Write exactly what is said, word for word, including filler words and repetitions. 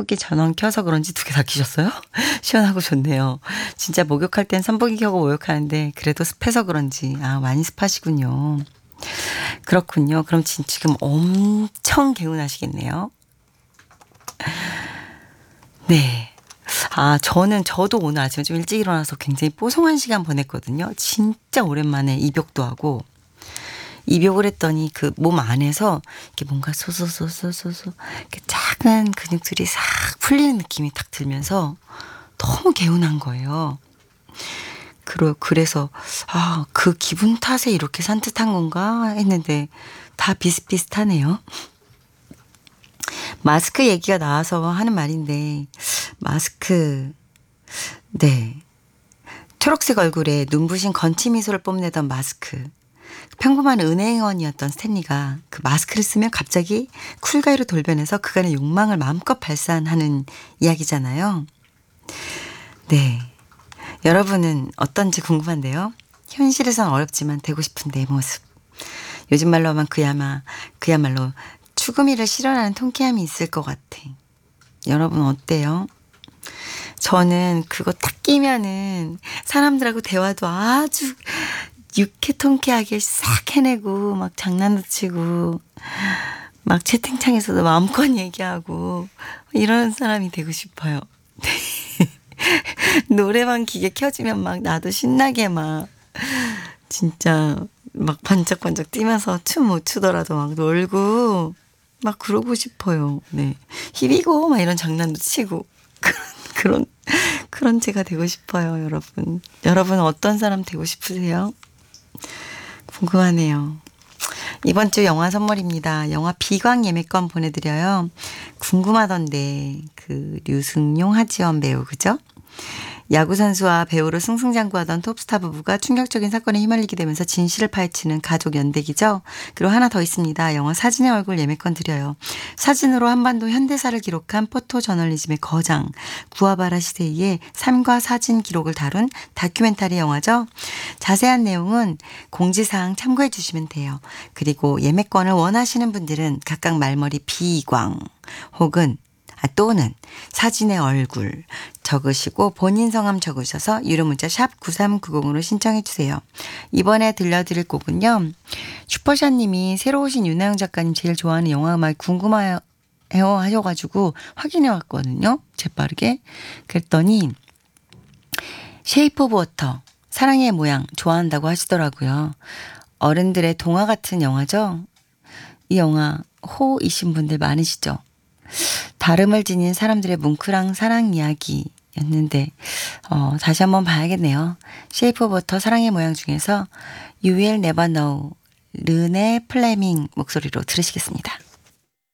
선풍기 전원 켜서 그런지 두 개 다 키셨어요? 시원하고 좋네요. 진짜 목욕할 땐 선풍기 켜고 목욕하는데 그래도 습해서 그런지 아 많이 습하시군요. 그렇군요. 그럼 지금 엄청 개운하시겠네요. 네. 아, 저는, 저도 오늘 아침에 좀 일찍 일어나서 굉장히 뽀송한 시간 보냈거든요. 진짜 오랜만에 입욕도 하고, 입욕을 했더니 그 몸 안에서 이렇게 뭔가 소소소소소소, 이렇게 작은 근육들이 싹 풀리는 느낌이 딱 들면서 너무 개운한 거예요. 그러, 그래서, 아, 그 기분 탓에 이렇게 산뜻한 건가 했는데 다 비슷비슷하네요. 마스크 얘기가 나와서 하는 말인데, 마스크, 네. 초록색 얼굴에 눈부신 건치 미소를 뽐내던 마스크. 평범한 은행원이었던 스탠리가 그 마스크를 쓰면 갑자기 쿨가이로 돌변해서 그간의 욕망을 마음껏 발산하는 이야기잖아요. 네. 여러분은 어떤지 궁금한데요. 현실에선 어렵지만 되고 싶은 내 모습. 요즘 말로 하면 그야마, 그야말로 추구미를 실현하는 통쾌함이 있을 것 같아. 여러분 어때요? 저는 그거 딱 끼면은 사람들하고 대화도 아주 유쾌 통쾌하게 싹 해내고 막 장난도 치고 막 채팅창에서도 마음껏 얘기하고 이런 사람이 되고 싶어요. 노래방 기계 켜지면 막 나도 신나게 막 진짜 막 반짝반짝 뛰면서 춤 못 추더라도 막 놀고 막 그러고 싶어요. 네. 히비고 막 이런 장난도 치고 그런 그런 그런 제가 되고 싶어요, 여러분. 여러분 어떤 사람 되고 싶으세요? 궁금하네요. 이번 주 영화 선물입니다. 영화 비광 예매권 보내드려요. 궁금하던데 그 류승용, 하지원 배우 그죠? 야구선수와 배우로 승승장구하던 톱스타 부부가 충격적인 사건에 휘말리게 되면서 진실을 파헤치는 가족 연대기죠. 그리고 하나 더 있습니다. 영화 사진의 얼굴 예매권 드려요. 사진으로 한반도 현대사를 기록한 포토저널리즘의 거장 구아바라 시대의 삶과 사진 기록을 다룬 다큐멘터리 영화죠. 자세한 내용은 공지사항 참고해 주시면 돼요. 그리고 예매권을 원하시는 분들은 각각 말머리 비광 혹은 아, 또는 사진의 얼굴 적으시고 본인 성함 적으셔서 유료 문자 샵 구삼구공으로 신청해 주세요. 이번에 들려드릴 곡은요. 슈퍼샷 님이 새로 오신 윤하영 작가님 제일 좋아하는 영화 음악 궁금해요 하셔가지고 확인해 왔거든요. 재빠르게. 그랬더니 쉐이프 오브 워터 사랑의 모양 좋아한다고 하시더라고요. 어른들의 동화 같은 영화죠. 이 영화 호이신 분들 많으시죠. 다름을 지닌 사람들의 뭉클한 사랑 이야기였는데 어, 다시 한번 봐야겠네요. 쉐이프 오브 워터 사랑의 모양 중에서 You Will Never Know 르네 플레밍 목소리로 들으시겠습니다.